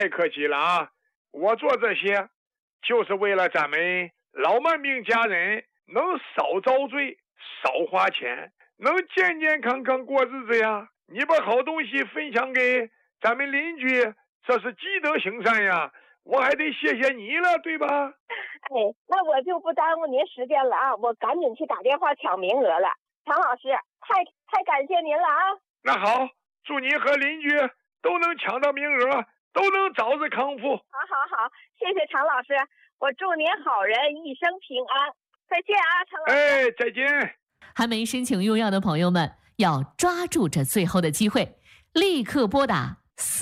太客气了啊！我做这些，就是为了咱们老慢病家人能少遭罪、少花钱，能健健康康过日子呀。你把好东西分享给咱们邻居，这是积德行善呀。我还得谢谢你了，对吧？ 哎，那我就不耽误您时间了啊，我赶紧去打电话抢名额了。常老师，太感谢您了啊！ 那好，祝你和邻居都能抢到名额，都能早日康复。 好，谢谢常老师，我祝您好人一生平安。再见啊，常老师。 哎，再见。 还没申请用药的朋友们，要抓住这最后的机会，立刻拨打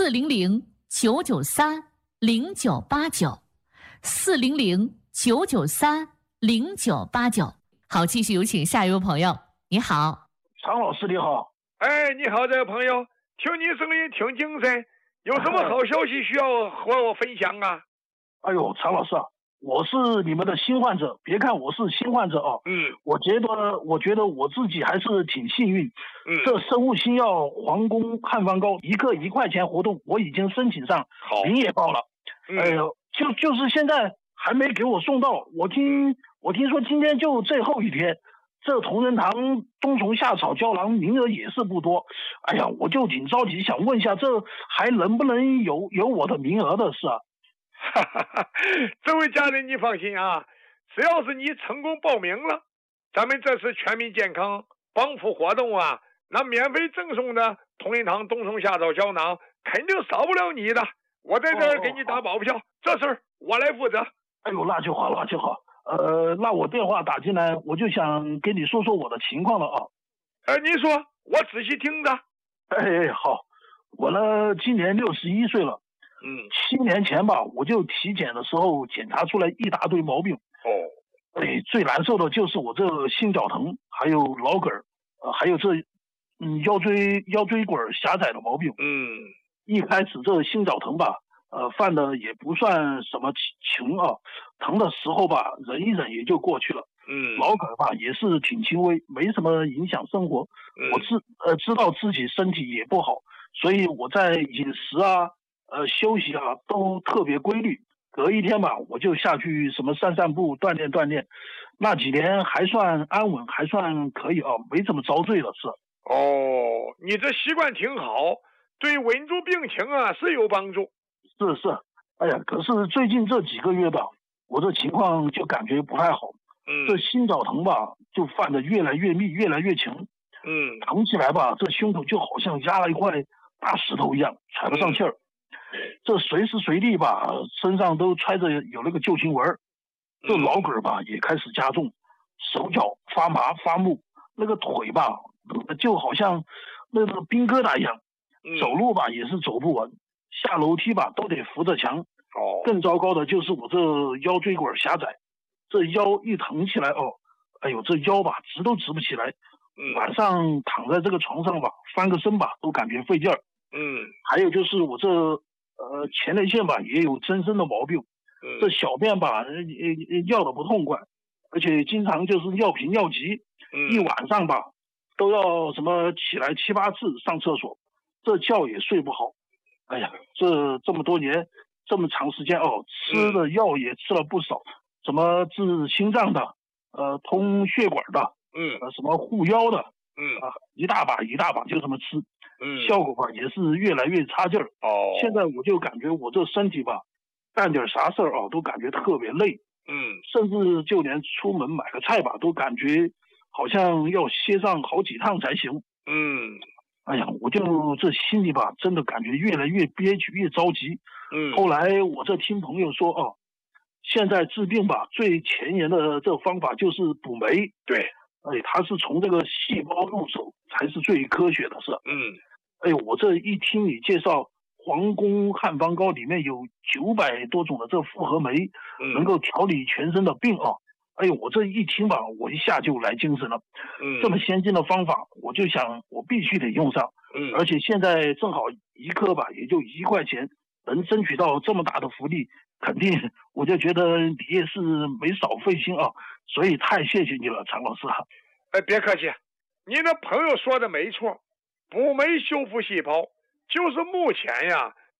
400-993-0989，400-993-0989。好，继续有请下一位朋友。你好， 常老师你好。 哎，你好，这位朋友，听你声音挺精神，有什么好消息需要和我分享啊？ 哎呦，常老师啊，我是你们的新患者，别看我是新患者啊，我觉得我自己还是挺幸运。这生物新药皇宫汉方膏1个1块钱活动，我已经申请上，名也报了。就是现在还没给我送到。我听说今天就最后一天，这同仁堂冬虫夏草胶囊名额也是不多。哎呀，我就挺着急，想问一下，这还能不能有我的名额的事啊？ 这位家人你放心啊，只要是你成功报名了，咱们这次全民健康帮扶活动啊，那免费赠送的同仁堂冬虫夏草胶囊肯定少不了你的。我在这儿给你打保票，这事儿我来负责。 哎呦，那就好。那我电话打进来，我就想跟你说说我的情况了啊。 你说，我仔细听着。 哎，好，我呢今年61岁了。7年前吧，我就体检的时候检查出来一大堆毛病。最难受的就是我这心绞疼，还有脑梗还有这腰椎管狭窄的毛病。一开始这心绞疼吧，犯的也不算什么轻啊，疼的时候吧，忍一忍也就过去了。脑梗吧也是挺轻微，没什么影响生活。我知道自己身体也不好，所以我在饮食啊、休息啊都特别规律。隔一天吧，我就下去什么散步、锻炼。那几年还算安稳，还算可以啊，没怎么遭罪了是。 你这习惯挺好，对稳住病情啊是有帮助。 是，哎呀，可是最近这几个月吧，我这情况就感觉不太好。这心绞疼吧，就犯得越来越密，越来越强。疼起来吧，这胸口就好像压了一块大石头一样，喘不上气儿。这随时随地吧，身上都揣着有那个救心丸。这脑梗吧也开始加重，手脚发麻发木，那个腿吧就好像那个冰疙瘩一样，走路吧也是走不稳，下楼梯吧都得扶着墙。更糟糕的就是我这腰椎管狭窄，这腰一疼起来哎呦，这腰吧直都直不起来。晚上躺在这个床上吧，翻个身吧都感觉费劲儿。还有就是我这前列腺吧也有增生的毛病。这小便吧尿的不痛快，而且经常就是尿频尿急。一晚上吧都要什么起来7、8次上厕所，这觉也睡不好。哎呀，这么多年这么长时间吃的药也吃了不少，什么治心脏的，通血管的，什么护腰的，一大把就这么吃。效果吧也是越来越差劲儿。现在我就感觉我这身体吧，干点啥事儿都感觉特别累。甚至就连出门买个菜吧，都感觉好像要歇上好几趟才行。哎呀，我就这心里吧，真的感觉越来越憋屈，越着急。后来我这听朋友说现在治病吧，最前沿的这方法就是补酶。 对， 他是从这个细胞入手，才是最科学的事。我这一听你介绍皇宫汉方膏里面有900多种的这复合酶，能够调理全身的病我这一听吧，我一下就来精神了。这么先进的方法，我就想我必须得用上。而且现在正好1颗吧，也就1块钱，能争取到这么大的福利，肯定我就觉得你也是没少费心所以太谢谢你了，常老师。 别客气，您的朋友说的没错，补酶修复细胞就是目前呀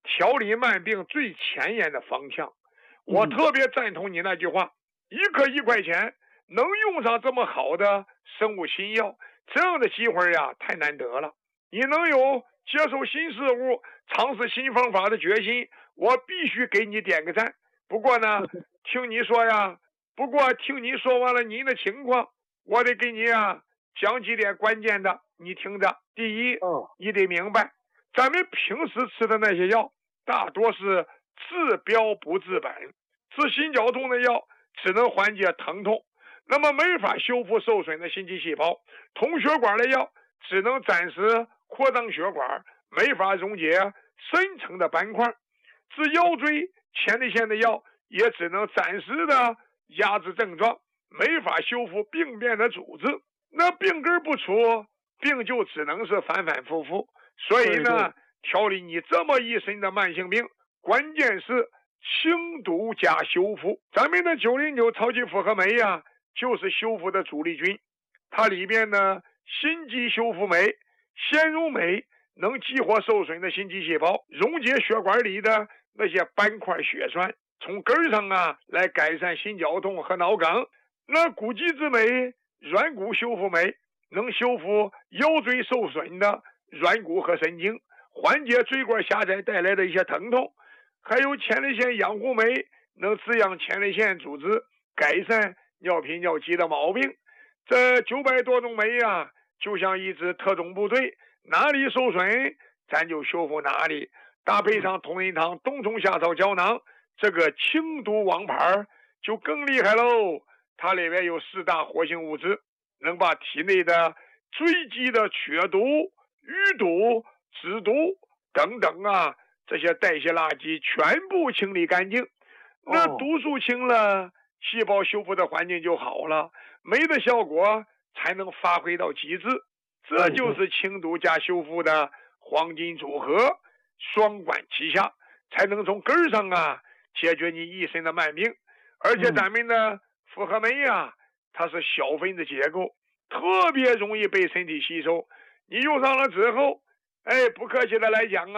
调理慢病最前沿的方向。我特别赞同你那句话，一颗1块钱能用上这么好的生物新药，这样的机会呀，太难得了。你能有接受新事物、尝试新方法的决心，我必须给你点个赞。不过听你说完了您的情况，我得给你讲几点关键的，你听着。第一，你得明白，咱们平时吃的那些药，大多是治标不治本。治心绞痛的药只能缓解疼痛，那么没法修复受损的心肌细胞；通血管的药只能暂时扩张血管，没法溶解深层的斑块；治腰椎前列腺的药也只能暂时的压制症状，没法修复病变的组织。那病根不除，病就只能是反反复复。所以调理你这么一身的慢性病，关键是清毒加修复。咱们的909超级复合酶就是修复的主力军。它里边的心肌修复酶纤溶酶能激活受损的心肌细胞，溶解血管里的那些斑块血栓，从根上来改善心绞痛和脑梗。那骨基质酶软骨修复酶能修复腰椎受损的软骨和神经，缓解椎管狭窄带来的一些疼痛。还有前列腺养护酶能滋养前列腺组织，改善尿频尿急的毛病。这900多种酶就像一支特种部队，哪里受损咱就修复哪里。搭配上同仁堂冬虫夏草胶囊，这个清毒王牌就更厉害喽。它里面有4大活性物质，能把体内的堆积的血毒、淤毒、脂毒等等这些代谢垃圾全部清理干净。那毒素清了，细胞修复的环境就好了，酶的效果才能发挥到极致。这就是清毒加修复的黄金组合，双管齐下，才能从根上解决你一身的慢病。而且咱们的复合酶它是小分子结构，特别容易被身体吸收。你用上了之后，不客气的来讲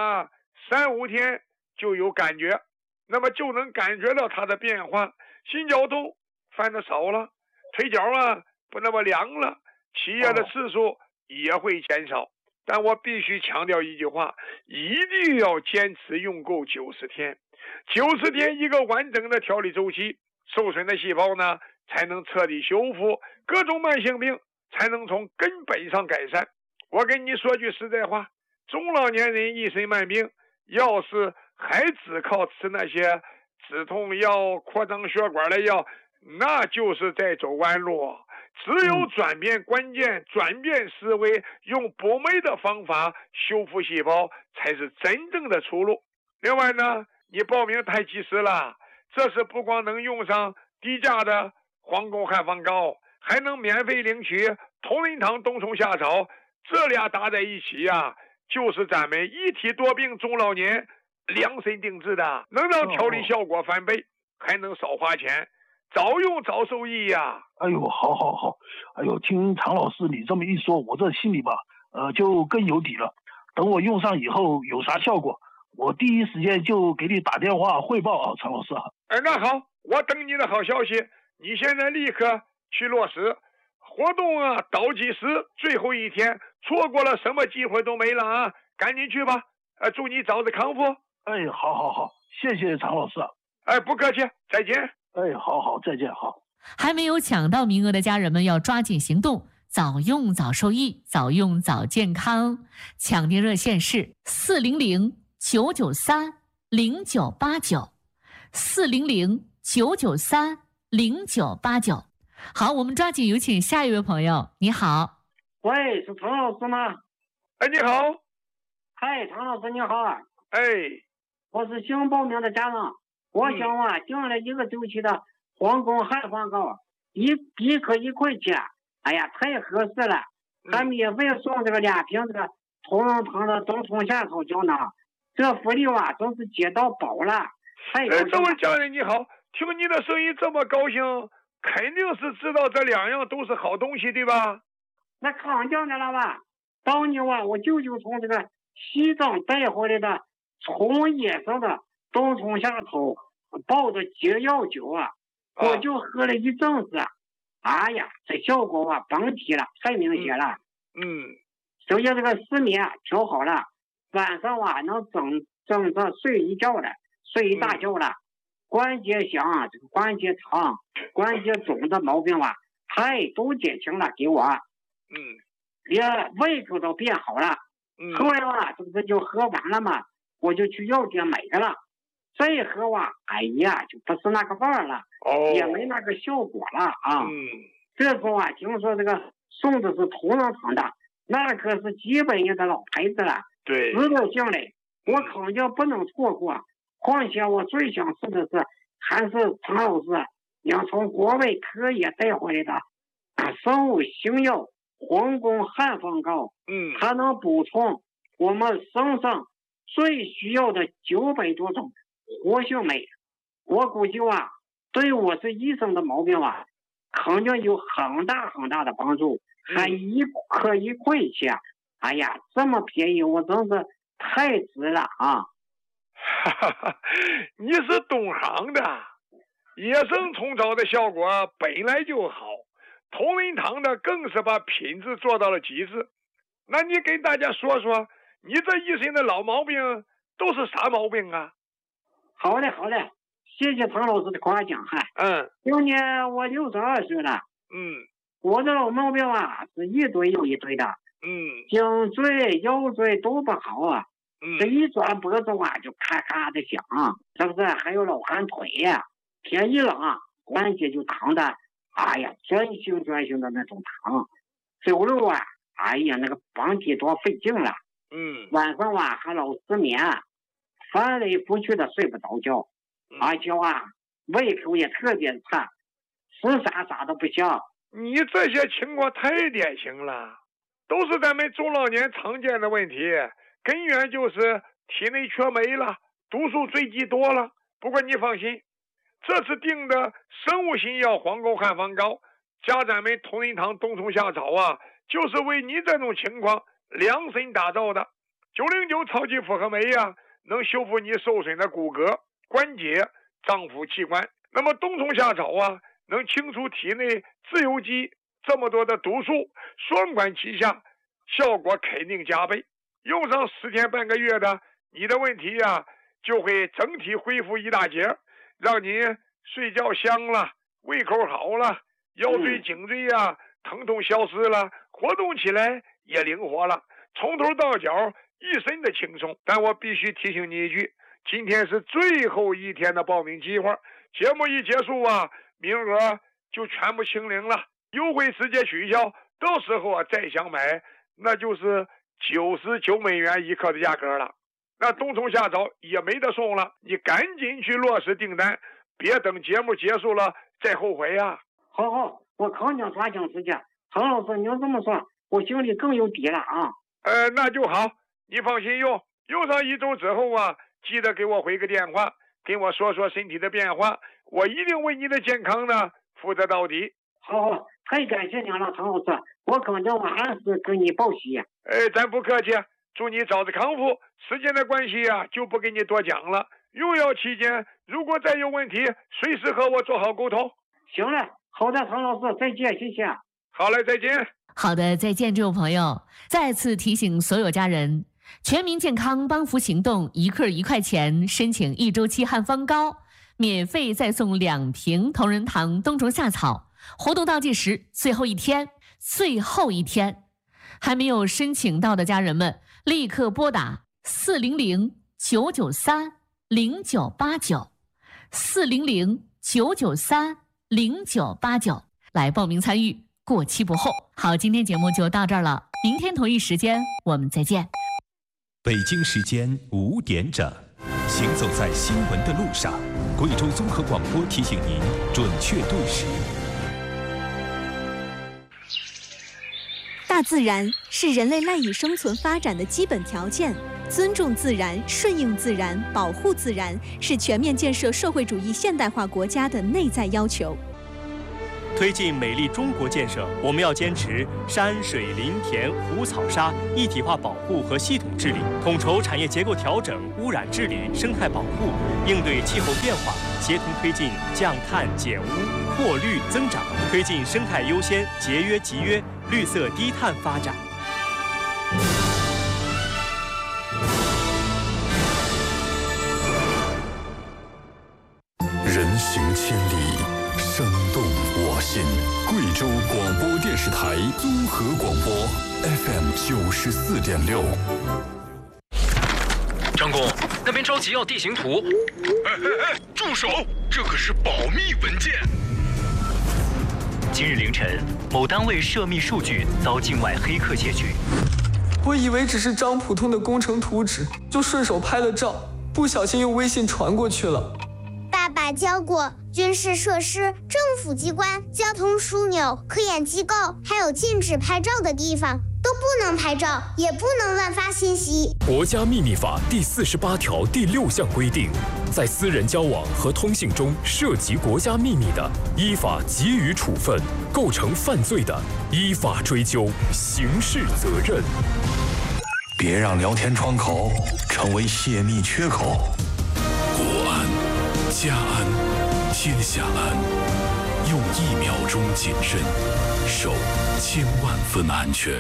3-5天就有感觉，那么就能感觉到它的变化。心绞痛犯的少了，腿脚不那么凉了，起夜的次数也会减少。但我必须强调一句话，一定要坚持用够90天。90天一个完整的调理周期，受损的细胞才能彻底修复，各种慢性病才能从根本上改善。我跟你说句实在话，中老年人一身慢病，要是还只靠吃那些止痛药、扩张血管的药，那就是在走弯路。只有转变观念，转变思维，用补酶的方法修复细胞，才是真正的出路。另外你报名太及时了，这是不光能用上低价的皇宫汉方膏，还能免费领取同仁堂冬虫夏草，这俩搭在一起就是咱们一体多病中老年量身定制的，能让调理效果翻倍，还能少花钱，早用早受益哎呦，好，哎呦，听常老师你这么一说，我这心里就更有底了。等我用上以后有啥效果，我第一时间就给你打电话汇报常老师那好，我等你的好消息。你现在立刻去落实活动倒计时最后一天，错过了什么机会都没了赶紧去吧。祝你早日康复。 好，谢谢常老师不客气，再见。 好，再见。好， 还没有抢到名额的家人们要抓紧行动，早用早受益，早用早健康。抢订热线是400-993-0989，400-993-0989。好，我们抓紧有请下一位朋友。你好， 喂，是常老师吗？ 你好。 嗨，常老师你好。我是想报名的家长，我想订了1个周期的皇宫汉方膏，一颗1块钱，哎呀，太合适了。还免费送这个2瓶这个同仁堂的冬虫夏草胶囊，这福利真是接到宝了。 这位家人你好，听你的声音这么高兴，肯定是知道这2样都是好东西，对吧？ 那肯定的了吧。当年我舅舅从这个西藏带回来的从野生的冬虫夏草抱着解药酒啊，我就喝了一阵子，哎呀，这效果啊甭提了，太明显了。首先这个失眠调好了，晚上啊能整着睡一觉了，睡一大觉了。关节响，这个关节疼、关节肿的毛病吧，都减轻了给我。连胃口都变好了。后来吧，这不就喝完了嘛，我就去药店买的了。再喝啊，哎呀，就不是那个味儿了，也没那个效果了啊。这时候啊，听说这个送的是同仁堂的，那可是几百年的老牌子了。 对， 指导性嘞，我肯定不能错过。况且我最想吃的是，还是常老师要从国外特意带回来的生物新药皇宫汉方膏。它能补充我们身上最需要的900多种活性酶。我估计啊，对我是医生的毛病啊，肯定有很大的帮助。还1颗1块钱，哎呀，这么便宜，我真是太值了啊！ 你是懂行的，野生虫草的效果本来就好，同仁堂的更是把品质做到了极致。那你给大家说说，你这一身的老毛病都是啥毛病啊？ 好嘞，谢谢唐老师的夸奖哈。今年我62岁了。我的老毛病啊是一堆又一堆的。颈椎、腰椎都不好啊。这一转脖子啊就咔咔的响，是不是？还有老寒腿呀，天一冷啊，关节就疼的，哎呀，钻心的那种疼。走路啊，哎呀，那个绑体多费劲了。晚上啊还老失眠，翻来覆去的睡不着觉，而且啊胃口也特别差，吃啥都不香。 你这些情况太典型了，都是咱们中老年常见的问题。根源就是体内缺酶了，毒素堆积多了。不过你放心，这次订的生物新药皇宫汉方膏加咱们同仁堂冬虫夏草啊，就是为你这种情况量身打造的。909超级复合酶啊，能修复你受损的骨骼、关节、脏腑器官。那么冬虫夏草啊，能清除体内自由基这么多的毒素，双管齐下，效果肯定加倍。用上10天半个月的，你的问题啊就会整体恢复一大截，让你睡觉香了，胃口好了，腰椎颈椎啊疼痛消失了，活动起来也灵活了，从头到脚一身的轻松。但我必须提醒你一句，今天是最后一天的报名计划，节目一结束啊，名额就全部清零了，优惠直接取消，到时候啊再想买，那就是$991克的价格了。那冬虫夏草也没得送了，你赶紧去落实订单，别等节目结束了再后悔呀。 好，我肯定抓紧时间。唐老师，您这么说，我心里更有底了啊。 那就好，你放心用上1周之后啊，记得给我回个电话，跟我说说身体的变化，我一定为你的健康呢负责到底。 好，太感谢您了，唐老师，我肯定按时跟你报喜。 咱不客气，祝你早日康复。时间的关系啊，就不给你多讲了。用药期间如果再有问题，随时和我做好沟通。 行了，好的，唐老师，再见，谢谢。 好嘞，再见。 好的，再见，这位朋友。再次提醒所有家人，全民健康帮扶行动1克1块钱，申请1周期汉方膏，免费再送2瓶同仁堂冬虫夏草。活动倒计时最后一天，还没有申请到的家人们，立刻拨打400-993-0989，400-993-0989来报名参与，过期不候。好，今天节目就到这儿了，明天同一时间我们再见。 北京时间5点整，行走在新闻的路上，贵州综合广播提醒您准确对时。 大自然是人类赖以生存发展的基本条件，尊重自然、顺应自然、保护自然是全面建设社会主义现代化国家的内在要求。 推进美丽中国建设，我们要坚持山水林田湖草沙一体化保护和系统治理，统筹产业结构调整、污染治理、生态保护，应对气候变化，协同推进降碳减污、扩绿增长，推进生态优先、节约集约、绿色低碳发展。 人行千里，声动我心。贵州广播电视台综合广播 FM 94.6。 张工，那边着急要地形图。 哎，住手！这可是保密文件。 今日凌晨，某单位涉密数据遭境外黑客窃取。 我以为只是张普通的工程图纸，就顺手拍了照，不小心用微信传过去了。 爸爸教过，军事设施、政府机关、交通枢纽、科研机构，还有禁止拍照的地方，都不能拍照，也不能乱发信息。 国家秘密法第48条第6项规定，在私人交往和通信中涉及国家秘密的，依法给予处分；构成犯罪的，依法追究刑事责任。 别让聊天窗口成为泄密缺口。 国安、家安、天下安，用1秒钟谨慎，守1000万分安全。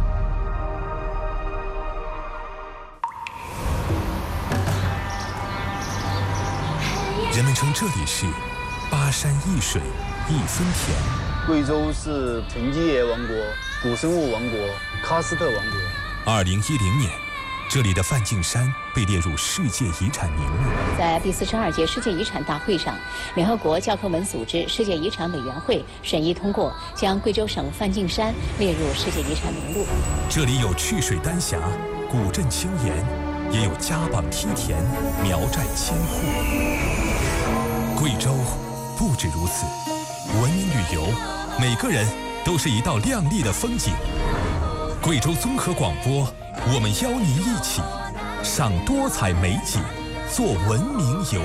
人们称这里是巴山一水一分田。 贵州是沉积岩王国、古生物王国、喀斯特王国。 2010年，这里的梵净山被列入世界遗产名录。 在第42届世界遗产大会上，联合国教科文组织世界遗产委员会审议通过，将贵州省梵净山列入世界遗产名录。 这里有赤水丹霞、古镇青岩，也有家榜梯田、苗寨千户。贵州不止如此，文明旅游，每个人都是一道亮丽的风景。贵州综合广播，我们邀您一起赏多彩美景，做文明游。